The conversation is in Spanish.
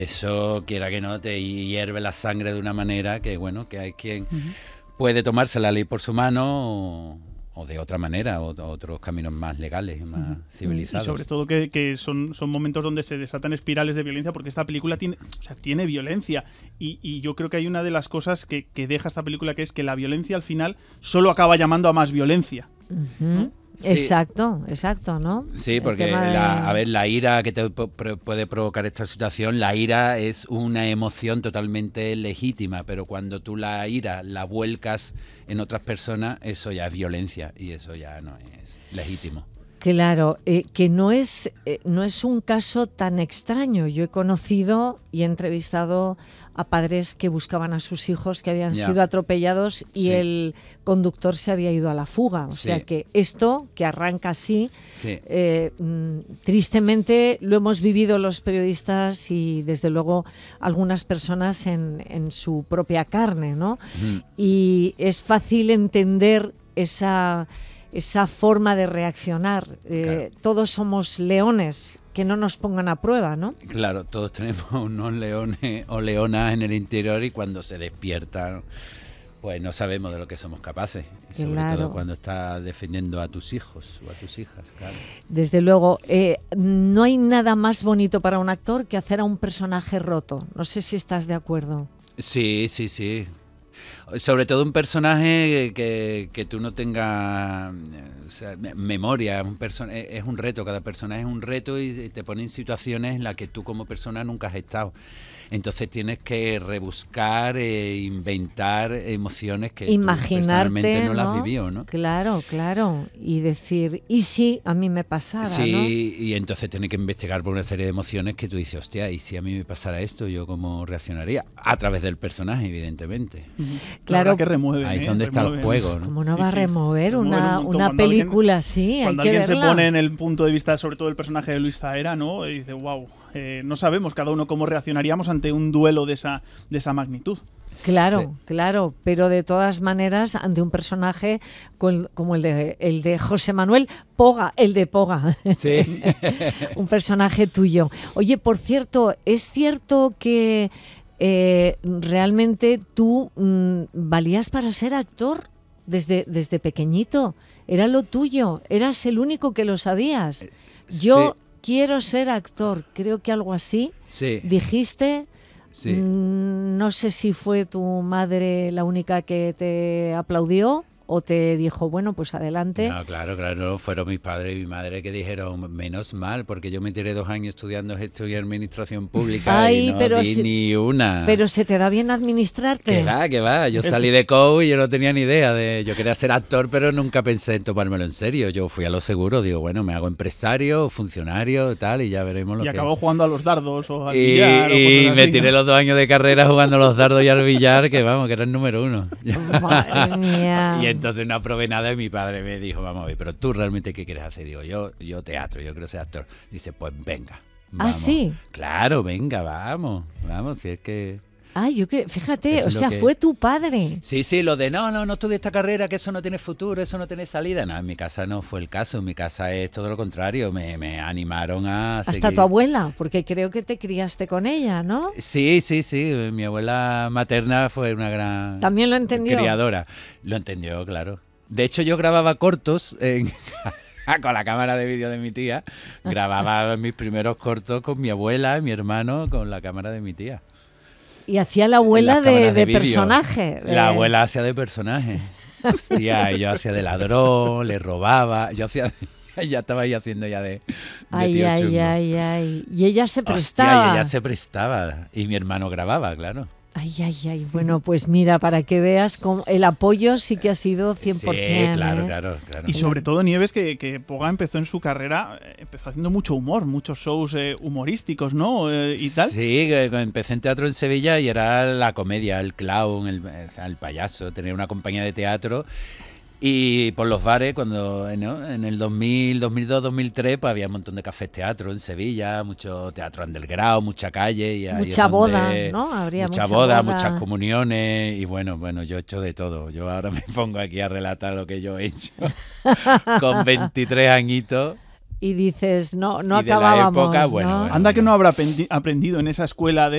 Eso, quiera que no, te hierve la sangre de una manera que, bueno, que hay quien puede tomarse la ley por su mano o de otra manera, o otros caminos más legales y más civilizados. Y sobre todo que son momentos donde se desatan espirales de violencia, porque esta película tiene violencia. Y yo creo que hay una de las cosas que deja esta película, que es que la violencia al final solo acaba llamando a más violencia. ¿No? Sí. Exacto, ¿no? Sí, porque la ira que te puede provocar esta situación, la ira es una emoción totalmente legítima, pero cuando tú la ira la vuelcas en otras personas, eso ya es violencia y eso ya no es legítimo. Claro, que no es un caso tan extraño. Yo he conocido y he entrevistado a padres que buscaban a sus hijos que habían sido atropellados y el conductor se había ido a la fuga. O sea que esto, que arranca así, tristemente lo hemos vivido los periodistas y desde luego algunas personas en su propia carne, ¿no? Y es fácil entender esa forma de reaccionar. Claro. Todos somos leones, que no nos pongan a prueba, ¿no? Claro, todos tenemos unos leones o leonas en el interior y cuando se despiertan, pues no sabemos de lo que somos capaces. Sobre todo cuando estás defendiendo a tus hijos o a tus hijas, claro. Desde luego, no hay nada más bonito para un actor que hacer a un personaje roto. No sé si estás de acuerdo. Sí. Sobre todo un personaje que tú no tengas memoria, es un reto, cada personaje es un reto y te pone en situaciones en las que tú como persona nunca has estado. Entonces tienes que rebuscar, inventar emociones que tú personalmente no las has vivido, ¿no? Claro. Y decir, ¿y si a mí me pasara? Sí, ¿no? Y entonces tienes que investigar por una serie de emociones que tú dices, hostia, ¿y si a mí me pasara esto, yo cómo reaccionaría? A través del personaje, evidentemente. Claro. Que remueve. Ahí es donde está el juego, ¿no? ¿Cómo no va a remover una película así? Cuando alguien se pone en el punto de vista, sobre todo el personaje de Luis Zahera, ¿no? Y dice, wow, no sabemos cada uno cómo reaccionaríamos ante un duelo de esa magnitud. Claro, pero de todas maneras, ante un personaje como el de José Manuel Poga, el de Poga, sí. Un personaje tuyo. Oye, por cierto, ¿es cierto que realmente tú valías para ser actor desde pequeñito? ¿Era lo tuyo? ¿Eras el único que lo sabías? Yo quiero ser actor, creo que algo así. Sí. Dijiste. Sí. No sé si fue tu madre la única que te aplaudió o te dijo, bueno, pues adelante. No, claro, fueron mis padres y mi madre que dijeron, menos mal, porque yo me tiré 2 años estudiando gestión y administración pública y no di ni una. Pero se te da bien administrarte. Que va, yo salí de COU y yo no tenía ni idea yo quería ser actor, pero nunca pensé en tomármelo en serio. Yo fui a lo seguro, digo, bueno, me hago empresario, funcionario, tal, y ya veremos lo que... Y acabó jugando a los dardos o al billar. Y me tiré los 2 años de carrera jugando a los dardos y al billar, que vamos, que era el número 1. Madre mía. Y entonces no aprobé nada y mi padre me dijo, vamos a ver, pero tú realmente ¿qué quieres hacer? Digo, yo teatro, yo quiero ser actor. Dice, pues venga. Vamos. ¿Ah, sí? Claro, venga, vamos, si es que... Fíjate, o sea, fue tu padre. Sí, lo de no estudies esta carrera, que eso no tiene futuro, eso no tiene salida. No, en mi casa no fue el caso, en mi casa es todo lo contrario, me animaron a seguir. Hasta tu abuela, porque creo que te criaste con ella, ¿no? Sí, mi abuela materna fue una gran... ¿También lo entendió? Criadora. Lo entendió, claro. De hecho, yo grababa cortos con la cámara de vídeo de mi tía, grababa mis primeros cortos con mi abuela y mi hermano con la cámara de mi tía. Y hacía la abuela de personaje. La abuela hacía de personaje. Hostia, yo hacía de ladrón, le robaba. Ella estaba ahí haciendo ya de ay. Y ella se prestaba. Hostia, y ella se prestaba. Y mi hermano grababa, claro. Ay. Bueno, pues mira, para que veas el apoyo sí que ha sido 100%. Sí, claro. Y sobre todo, Nieves, que Poga empezó en su carrera, empezó haciendo mucho humor, muchos shows humorísticos, ¿no? Y tal. Sí, empecé en teatro en Sevilla y era la comedia, el clown, el payaso, tenía una compañía de teatro. Y por los bares, cuando en el 2000, 2002, 2003, pues había un montón de cafés teatro en Sevilla, mucho teatro underground, mucha calle. Y mucha boda, ¿no? Habría mucha boda, muchas comuniones y bueno, yo he hecho de todo. Yo ahora me pongo aquí a relatar lo que yo he hecho con 23 añitos. Y dices, no y acabábamos, de la época, ¿no? Anda que no habrá aprendido en esa escuela